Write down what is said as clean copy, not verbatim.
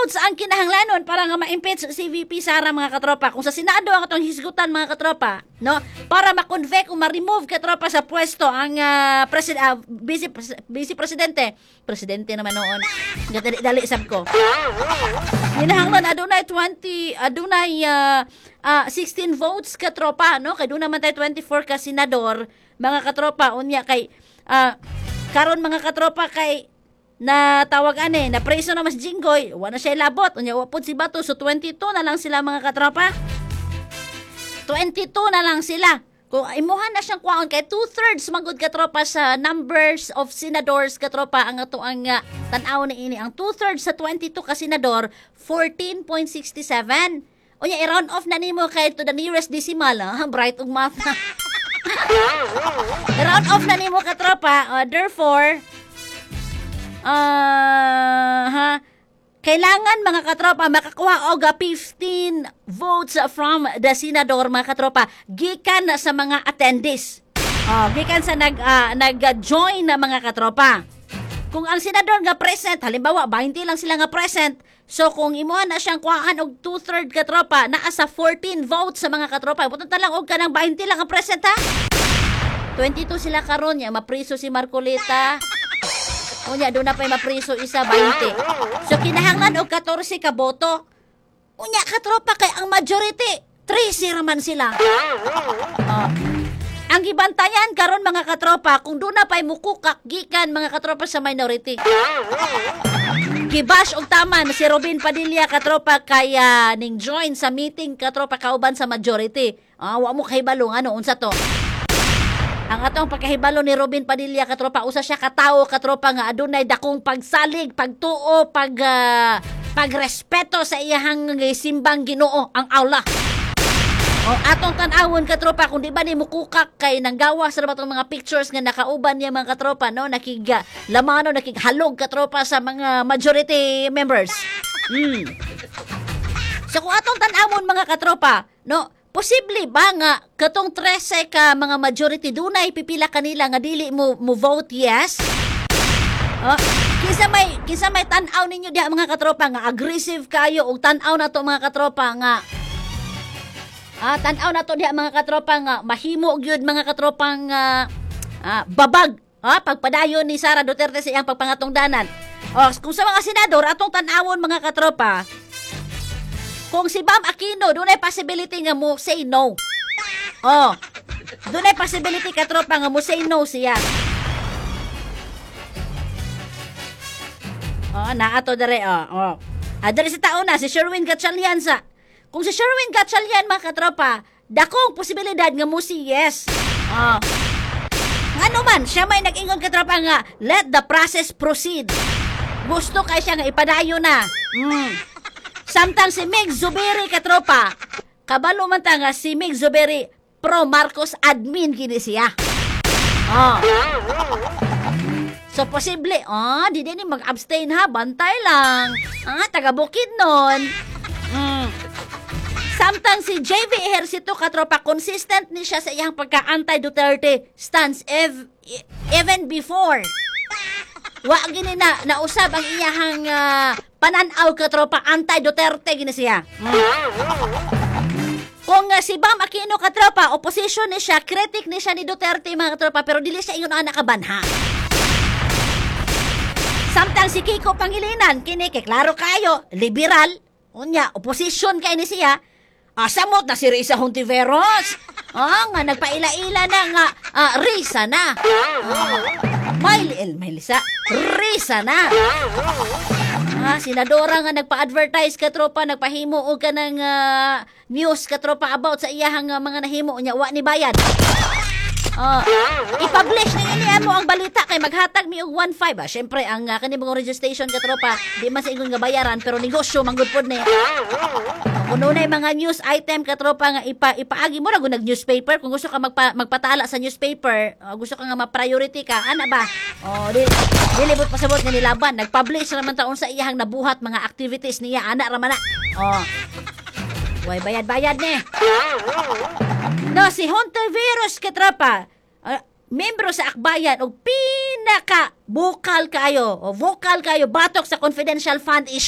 sa ang kinahanglanon para nga ma-impeach si VP Sara mga katropa. Kung sa Senado ang atong hisgutan mga katropa, no? Para ma-convict o ma-remove katropa sa pwesto ang vice presidente. Presidente naman noon. Dali sab ko. Kinahanglan adunay 16 votes katropa, no? Kay doon naman tayo 24 ka senador mga katropa unya kay karon mga katropa kay na tawag na preso na mas Jinggoy, wala siya labot, unya wapod si Bato, so 22 na lang sila mga katropa. 22 na lang sila. Kung imuhan na siyang kwaon kay 2/3 magud katropa sa numbers of senators katropa ang ato ang tan-aw ni ini. Ang 2/3 sa 22 ka senador 14.67. Unya i-round off na nimo kay to the nearest decimal, bright ug math. I-round off na nimo katropa, therefore kailangan mga katropa makakuha og 15 votes from the senador mga katropa gikan sa mga attendees. Gikan sa nag-join na mga katropa. Kung ang senador nga present, halimbawa 20 lang sila nga present, so kung imuha na siyang kuhaan og 2/3 katropa, naa sa 14 votes sa mga katropa. Putunta lang og kanang 20 lang nga present ha. 22 sila karon ya, mapriso si Marcolita. Unya doon na pa'y mapriso isa 20. So kinahanglan og 14 ka boto. Unya katropa kay ang majority 13 raman sila. Ang gibantayan karon mga katropa kung doon na pa'y mukukak gikan mga katropa sa minority. Gibash og taman si Robin Padilla katropa kaya ning join sa meeting katropa kauban sa majority. Wa mo kahibalo ano unsa to. Ang atong pagkahibalo ni Robin Padilla katropa usa siya katawo katropa nga adunay dakong pagsalig, pagtuo, pagrespeto sa iyahang simbang Ginoo ang aula. O atong tan-awon katropa kung di ba ni mukukak kay nanggawa sa batong mga pictures nga nakauban niya mga katropa no lamano nakighalog katropa sa mga majority members. So kung atong tan-awon mga katropa no posible ba nga katong 13 ka mga majority dunay pipila kanila nga dili mo vote yes? Kisa may tan-aw ninyo diha mga katropa nga aggressive kayo og tan-aw na to mga katropa nga tan-aw na to diha mga katropa nga mahimo gyud mga katropang babag pagpadayon ni Sara Duterte sa iyang pagpangatungdanan. Kung sa mga senador atong tan-awon mga katropa kung si Bam Aquino, doon ay possibility nga mo say no. Doon ay possibility katropa nga mo say no siya. Naato dere, dere sa taon na, si Sherwin Gatchalian sa. Kung si Sherwin Gatchalian, mga katropa, dakong posibilidad nga mo si yes. Ano man, siya may nag-ingon katropa nga, let the process proceed. Gusto kay siya nga ipadayo na. Samtang si Mig Zubiri katropa, kabalo man ta nga si Mig Zubiri pro Marcos admin kini siya. So posible, di din mag-abstain ha, bantay lang. Taga Bukid nun. Samtang si JV Ejercito katropa, consistent ni siya sa iyang pagka-anti-Duterte stance even before. Wa gini na usab ang iyahang pananaw katropa anti-Duterte gini siya. Kung si Bam Aquino katropa, opposition ni siya, critic ni siya ni Duterte mga katropa, pero dili siya ingon anak kabanha. Samtang si Kiko Pangilinan kini kay klaro kayo, liberal, unya opposition kay ni siya. Samot na si Risa Hontiveros. Nga nagpaila-ila na nga Risa na. May lisa. Risa na. Senadora nga nagpa-advertise katropa, nagpahimo og kanang news katropa about sa iyahang mga nahimo nya wa ni bayad. I-publish na mo ang balita kay maghatag mi og 1.5. Syempre ang kanimong registration katropa di man sa ingon nga bayaran pero negosyo manggod pod ni. Kuno na mga news item katropa nga ipaagi mo ra gud nag-newspaper kung gusto ka magpatala sa newspaper, gusto ka nga ma-priority ka ana ba? Dilibot pasabot nga nilaban, nag-publish naman taon sa iyang nabuhat mga activities niya ana ra man na. Way bayad ni. No, si Hontiveros katropa, membro sa akbayan og pinaka vocal kayo batok sa confidential fund issue.